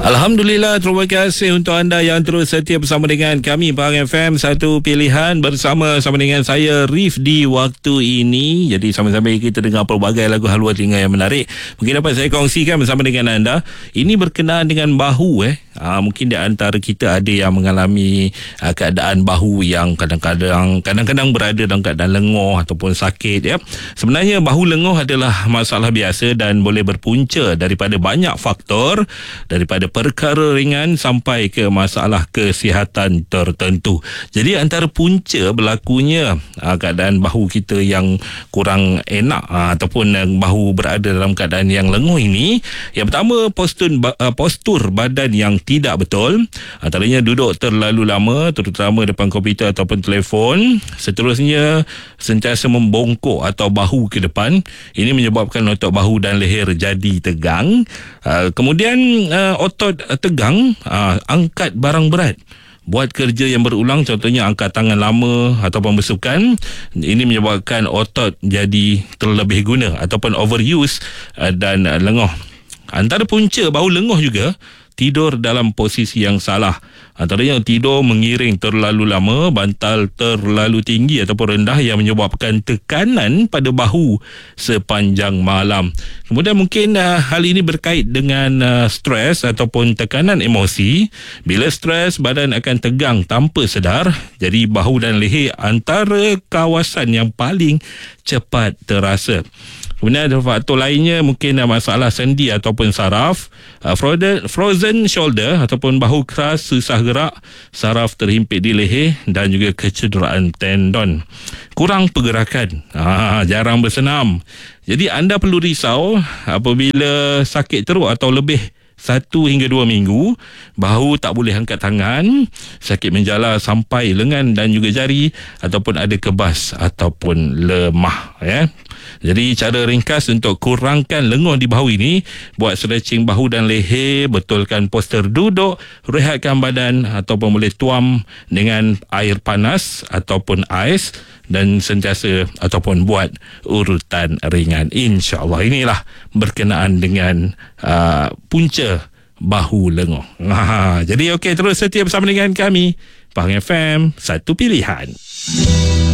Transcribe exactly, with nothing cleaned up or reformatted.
Alhamdulillah, terima kasih untuk anda yang terus setia bersama dengan kami Pahang F M, satu pilihan bersama-sama dengan saya Rif di waktu ini. Jadi sama-sama kita dengar pelbagai lagu haluan telinga yang menarik. Mungkin dapat saya kongsikan bersama dengan anda. Ini berkenaan dengan bahu eh. Ha, mungkin di antara kita ada yang mengalami ha, keadaan bahu yang kadang-kadang kadang-kadang berada dalam keadaan lenguh ataupun sakit ya. Sebenarnya bahu lenguh adalah masalah biasa dan boleh berpunca daripada banyak faktor, daripada perkara ringan sampai ke masalah kesihatan tertentu. Jadi antara punca berlakunya aa, keadaan bahu kita yang kurang enak aa, ataupun yang bahu berada dalam keadaan yang lenguh ini, yang pertama postur aa, postur badan yang tidak betul. Antaranya duduk terlalu lama, terutama depan komputer ataupun telefon. Seterusnya sentiasa membongkok atau bahu ke depan. Ini menyebabkan otot bahu dan leher jadi tegang. Aa, kemudian aa, otot tegang, aa, angkat barang berat, buat kerja yang berulang, contohnya angkat tangan lama ataupun bersukan. Ini menyebabkan otot jadi terlebih guna ataupun overuse aa, dan aa, lenguh. Antara punca bahu lenguh juga tidur dalam posisi yang salah. Antaranya tidur mengiring terlalu lama, bantal terlalu tinggi ataupun rendah yang menyebabkan tekanan pada bahu sepanjang malam. Kemudian mungkin uh, hal ini berkait dengan uh, stres ataupun tekanan emosi. Bila stres, badan akan tegang tanpa sedar. Jadi bahu dan leher antara kawasan yang paling cepat terasa. Kemudian ada faktor lainnya, mungkin masalah sendi ataupun saraf, uh, frozen shoulder ataupun bahu keras, susah gerak, saraf terhimpit di leher dan juga kecederaan tendon. Kurang pergerakan, ah, jarang bersenam. Jadi anda perlu risau apabila sakit teruk atau lebih satu hingga dua minggu, bahu tak boleh angkat tangan, sakit menjala sampai lengan dan juga jari, ataupun ada kebas ataupun lemah ya. Jadi cara ringkas untuk kurangkan lenguh di bahu ini, buat stretching bahu dan leher, betulkan postur duduk, rehatkan badan ataupun boleh tuam dengan air panas ataupun ais dan sentiasa ataupun buat urutan ringan. InsyaAllah inilah berkenaan dengan uh, punca bahu lenguh. Ha, jadi okey, terus setia bersama dengan kami Pahang F M, satu pilihan.